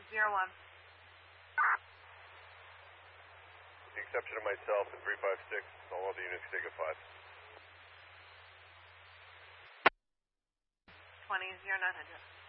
01. With the exception of myself and 356, all other units take a 5. 20-0900.